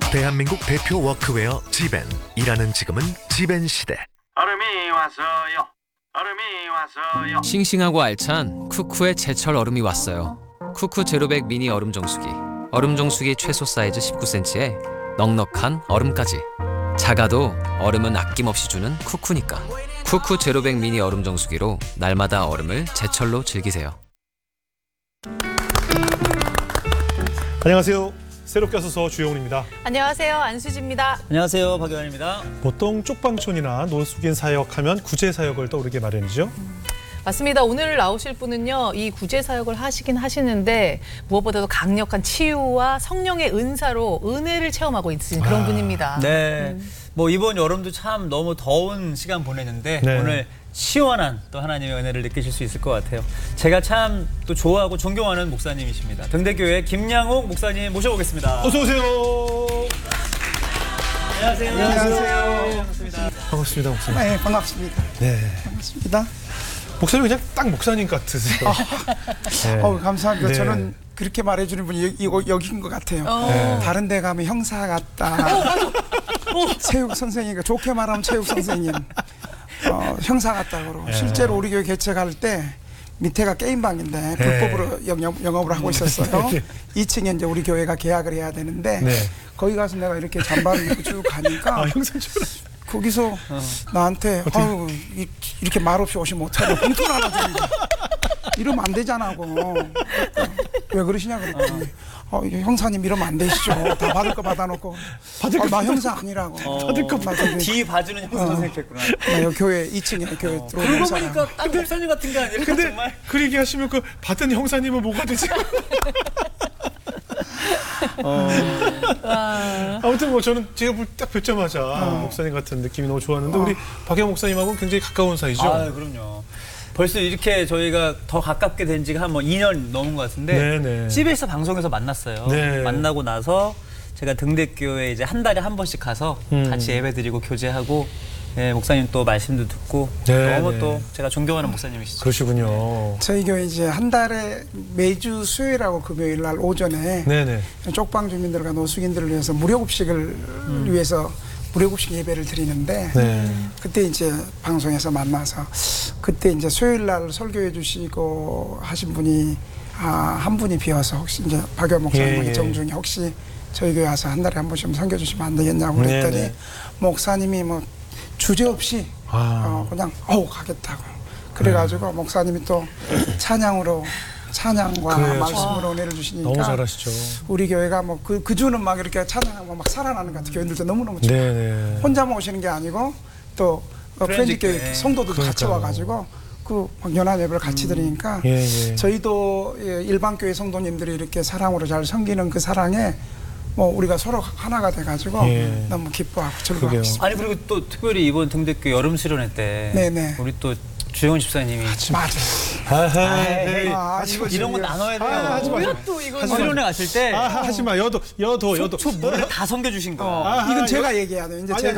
대한민국 대표 워크웨어 지벤. 일하는 지금은 지벤 시대. 얼음이 왔어요. 얼음이 왔어요. 싱싱하고 알찬 쿠쿠의 제철 얼음이 왔어요. 쿠쿠 제로백 미니 얼음 정수기. 얼음 정수기 최소 사이즈 19cm에 넉넉한 얼음까지. 작아도 얼음은 아낌없이 주는 쿠쿠니까. 쿠쿠 제로백 미니 얼음 정수기로 날마다 얼음을 제철로 즐기세요. 안녕하세요. 새롭게 와서 주영훈입니다. 안녕하세요. 안수지입니다. 안녕하세요. 박유환입니다. 보통 쪽방촌이나 노숙인 사역하면 구제 사역을 떠오르게 마련이죠. 맞습니다. 오늘 나오실 분은요, 이 구제 사역을 하시긴 하시는데 무엇보다도 강력한 치유와 성령의 은사로 은혜를 체험하고 있으신 그런 분입니다. 네. 뭐 이번 여름도 참 너무 더운 시간 보냈는데 네. 오늘 시원한 또 하나님의 은혜를 느끼실 수 있을 것 같아요. 제가 참 또 좋아하고 존경하는 목사님이십니다. 등대교회 김양옥 목사님 모셔보겠습니다. 어서 오세요. 안녕하세요. 안녕하세요. 반갑습니다. 반갑습니다, 목사님. 네, 반갑습니다. 네. 반갑습니다. 목사님 그냥 딱 목사님 같으세요. 네. 감사합니다. 네. 저는 그렇게 말해주는 분이 여기인 것 같아요. 네. 다른 데 가면 형사 같다. 체육 선생님이니까 좋게 말하면 체육 선생님. 형사 같다고. 네. 실제로 우리 교회 개척할 때 밑에가 게임방인데 불법으로 영업을 하고 있었어요. 2층에 이제 우리 교회가 계약을 해야 되는데 네. 거기 가서 내가 이렇게 잠바를 입고 쭉 가니까 형사처럼. 거기서 나한테 이렇게 말없이 오시면 어떡하냐 봉투를 하나 주는데 이러면 안 되잖아고. 왜 그러시냐 그랬더니 이게 형사님 이러면 안 되시죠. 다 받을 거 받아놓고 나 형사 아니라고. 받을 거 뒤 봐주는 형사 선생님이었구나. 나 여기 교회 2층에 교회 들어오는 그러고 사람. 보니까 딱 목사님 같은 게 아니라 근데 정말. 그 얘기하시면 그 받은 형사님은 뭐가 되지? 아무튼 뭐 저는 제가 딱 뵙자마자 목사님 같은 느낌이 너무 좋았는데 우리 박영 목사님하고 굉장히 가까운 사이죠. 아, 그럼요. 벌써 이렇게 저희가 더 가깝게 된 지가 한 뭐 2년 넘은 것 같은데 네네. CBS 방송에서 만났어요. 네. 만나고 나서 제가 등대교회 이제 한 달에 한 번씩 가서 같이 예배드리고 교제하고 목사님 또 말씀도 듣고 네, 너무 네. 또 제가 존경하는 목사님이시죠. 그러시군요. 저희 교회 이제 한 달에 매주 수요일하고 금요일 날 오전에 네네. 쪽방 주민들과 노숙인들을 위해서 무료급식을 위해서 무료급식 예배를 드리는데 네. 그때 이제 방송에서 만나서 그때 이제 수요일 날 설교해 주시고 하신 분이 한 분이 비어서 혹시 이제 박연 목사님 예, 예. 정중에 혹시 저희 교회 와서 한 달에 한 번씩 섬겨 주시면 안 되겠냐고 그랬더니 네, 네. 목사님이 뭐 주제 없이 그냥 가겠다고 그래가지고 목사님이 또 찬양과 그래요. 말씀으로 은혜를 주시니까 너무 잘하시죠. 우리 우리 교회가 뭐 그 주는 막 이렇게 찬양하고 막 살아나는 것 같아요. 교인들도 너무너무 좋아요. 네네. 혼자만 오시는 게 아니고 또 프렌즈 교회 성도들도 같이 그러니까요. 와가지고 그 연합 예배를 같이 드리니까 예, 예. 저희도 일반 교회 성도님들이 이렇게 사랑으로 잘 섬기는 그 사랑에 뭐 우리가 서로 하나가 돼가지고 예. 너무 기뻐하고 즐거워하고 그러게요. 있습니다. 아니 그리고 또 특별히 이번 등대교 여름 수련회 때 네네. 우리 또 주영훈 집사님이 맞아요. 이런 거 나눠야 돼요. 하지 마. 또 이거 수련회 갔을 때 하지 마. 여도. 노래 다 섬겨주신 거야. 이건 제가 얘기해야 돼요. 이제 아니, 제가